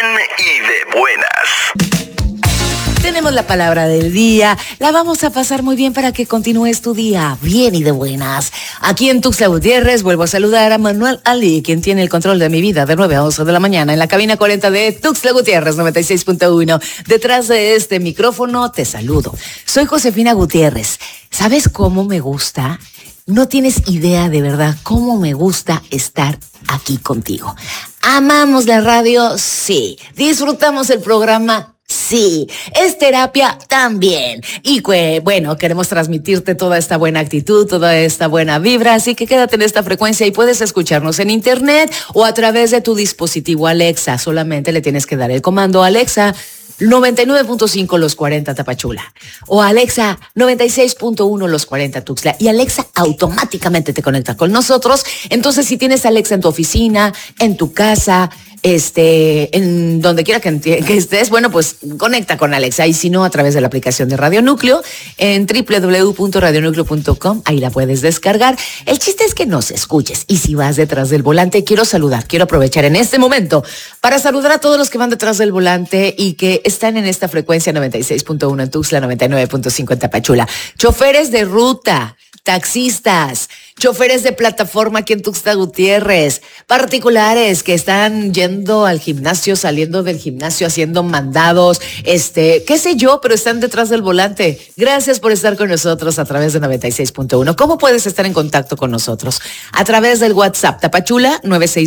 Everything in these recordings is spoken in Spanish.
y de buenas. Tenemos la palabra del día. La vamos a pasar muy bien para que continúes tu día bien y de buenas. Aquí en Tuxtla Gutiérrez vuelvo a saludar a Manuel Ali, quien tiene el control de mi vida de 9 a 11 de la mañana en la cabina 40 de Tuxtla Gutiérrez 96.1. Detrás de este micrófono te saludo. Soy Josefina Gutiérrez. ¿Sabes cómo me gusta? No tienes idea de verdad cómo me gusta estar aquí contigo. ¿Amamos la radio? Sí. ¿Disfrutamos el programa? Sí. ¿Es terapia? También. Y bueno, queremos transmitirte toda esta buena actitud, toda esta buena vibra, así que quédate en esta frecuencia y puedes escucharnos en internet o a través de tu dispositivo Alexa. Solamente le tienes que dar el comando Alexa 99.5 los 40 Tapachula o Alexa 96.1 los 40 Tuxtla y Alexa automáticamente te conecta con nosotros. Entonces, si tienes Alexa en tu oficina, en tu casa, en donde quiera que estés, bueno, pues conecta con Alexa, y si no, a través de la aplicación de Radio Núcleo en www.radionucleo.com, ahí la puedes descargar. El chiste es que nos escuches, y si vas detrás del volante, quiero aprovechar en este momento para saludar a todos los que van detrás del volante y que están en esta frecuencia 96.1 en Tuxtla, 99.5 en Tapachula. Choferes de ruta, taxistas, choferes de plataforma aquí en Tuxtla Gutiérrez, particulares que están yendo al gimnasio, saliendo del gimnasio, haciendo mandados, qué sé yo, pero están detrás del volante. Gracias por estar con nosotros a través de 96.1. ¿Cómo puedes estar en contacto con nosotros? A través del WhatsApp Tapachula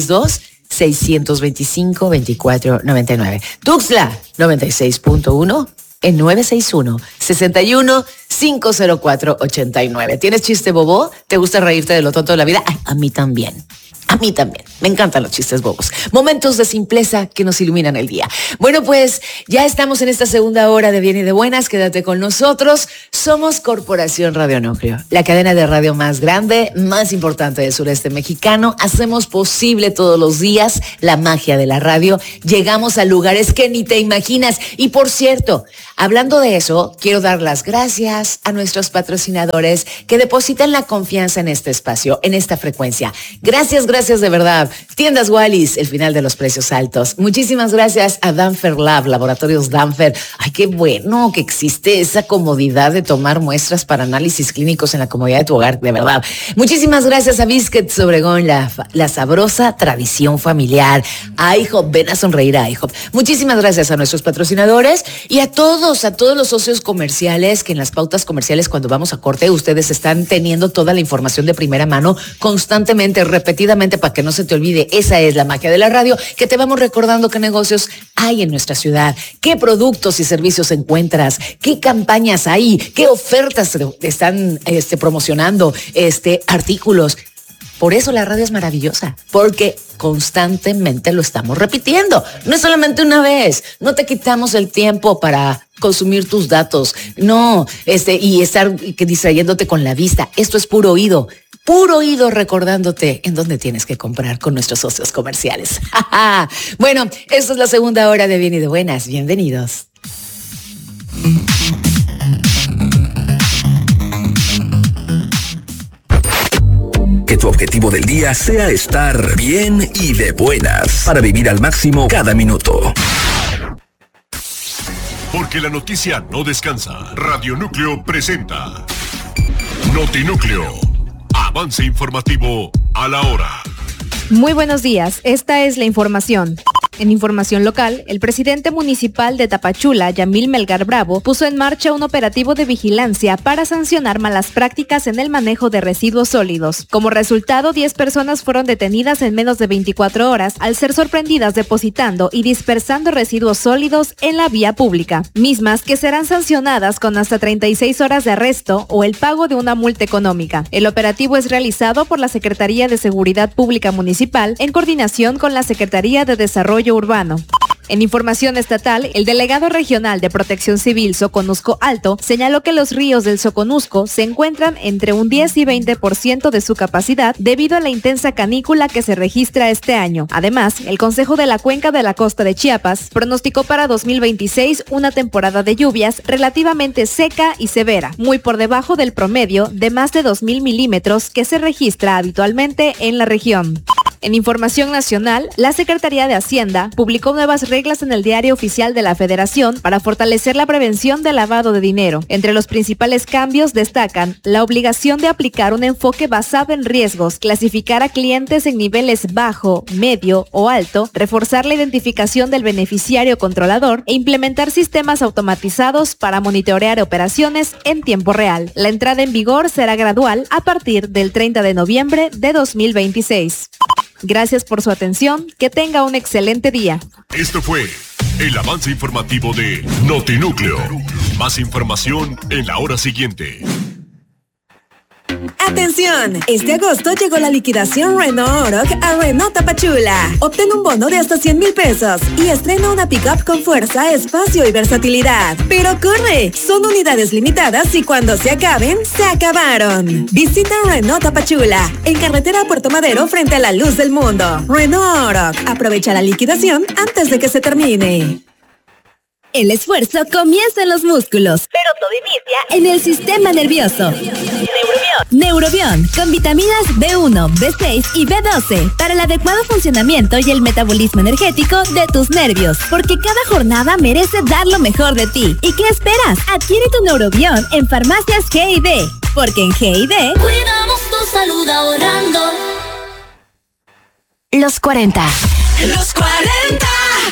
962-625-2499. Tuxtla 96.1 en 961-61-504-89. ¿Tienes chiste bobo? ¿Te gusta reírte de lo tonto de la vida? Ay, a mí también. A mí también. Me encantan los chistes bobos. Momentos de simpleza que nos iluminan el día. Bueno, pues ya estamos en esta segunda hora de Bien y de Buenas. Quédate con nosotros. Somos Corporación Radio Núcleo, la cadena de radio más grande, más importante del sureste mexicano. Hacemos posible todos los días la magia de la radio. Llegamos a lugares que ni te imaginas. Y por cierto, hablando de eso, quiero dar las gracias a nuestros patrocinadores que depositan la confianza en este espacio, en esta frecuencia. Gracias de verdad. Tiendas Wallis, el final de los precios altos. Muchísimas gracias a Danfer Lab, Laboratorios Danfer. Ay, qué bueno que existe esa comodidad de tomar muestras para análisis clínicos en la comodidad de tu hogar, de verdad. Muchísimas gracias a Biscuits Obregón, la sabrosa tradición familiar. A IHOP, ven a sonreír a IHOP. Muchísimas gracias a nuestros patrocinadores y a todos los socios comerciales que en las pautas comerciales, cuando vamos a corte, ustedes están teniendo toda la información de primera mano, constantemente, repetidamente, para que no se te olvide. Esa es la magia de la radio, que te vamos recordando qué negocios hay en nuestra ciudad, qué productos y servicios encuentras, qué campañas hay, qué ofertas están promocionando, artículos. Por eso la radio es maravillosa, porque constantemente lo estamos repitiendo. No es solamente una vez. No te quitamos el tiempo para consumir tus datos. No, y estar distrayéndote con la vista. Esto es puro oído recordándote en dónde tienes que comprar con nuestros socios comerciales. Bueno, esta es la segunda hora de Bien y de Buenas. Bienvenidos. Que tu objetivo del día sea estar bien y de buenas para vivir al máximo cada minuto. Porque la noticia no descansa. Radio Núcleo presenta Notinúcleo. Avance informativo a la hora. Muy buenos días, esta es la información. En información local, el presidente municipal de Tapachula, Yamil Melgar Bravo, puso en marcha un operativo de vigilancia para sancionar malas prácticas en el manejo de residuos sólidos. Como resultado, 10 personas fueron detenidas en menos de 24 horas al ser sorprendidas depositando y dispersando residuos sólidos en la vía pública, mismas que serán sancionadas con hasta 36 horas de arresto o el pago de una multa económica. El operativo es realizado por la Secretaría de Seguridad Pública Municipal en coordinación con la Secretaría de Desarrollo Urbano. En información estatal, el delegado regional de Protección Civil Soconusco Alto señaló que los ríos del Soconusco se encuentran entre un 10 y 20% de su capacidad debido a la intensa canícula que se registra este año. Además, el Consejo de la Cuenca de la Costa de Chiapas pronosticó para 2026 una temporada de lluvias relativamente seca y severa, muy por debajo del promedio de más de 2,000 milímetros que se registra habitualmente en la región. En información nacional, la Secretaría de Hacienda publicó nuevas reglas en el Diario Oficial de la Federación para fortalecer la prevención del lavado de dinero. Entre los principales cambios destacan la obligación de aplicar un enfoque basado en riesgos, clasificar a clientes en niveles bajo, medio o alto, reforzar la identificación del beneficiario controlador e implementar sistemas automatizados para monitorear operaciones en tiempo real. La entrada en vigor será gradual a partir del 30 de noviembre de 2026. Gracias por su atención, que tenga un excelente día. Esto fue el avance informativo de Notinúcleo. Más información en la hora siguiente. ¡Atención! Este agosto llegó la liquidación Renault Oroch a Renault Tapachula. Obtén un bono de hasta 100,000 pesos y estrena una pick-up con fuerza, espacio y versatilidad. ¡Pero corre! Son unidades limitadas y cuando se acaben, se acabaron. Visita Renault Tapachula, en carretera Puerto Madero frente a la luz del mundo. Renault Oroch. Aprovecha la liquidación antes de que se termine. El esfuerzo comienza en los músculos, pero todo inicia en el sistema nervioso. Neurobión, con vitaminas B1, B6 y B12 para el adecuado funcionamiento y el metabolismo energético de tus nervios, porque cada jornada merece dar lo mejor de ti. ¿Y qué esperas? Adquiere tu Neurobión en Farmacias G&D, porque en G&D cuidamos tu salud ahorrando. Los 40. Los 40.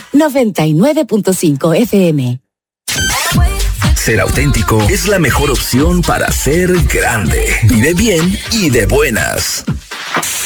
99.5 FM. Ser auténtico es la mejor opción para ser grande. Vive bien y de buenas.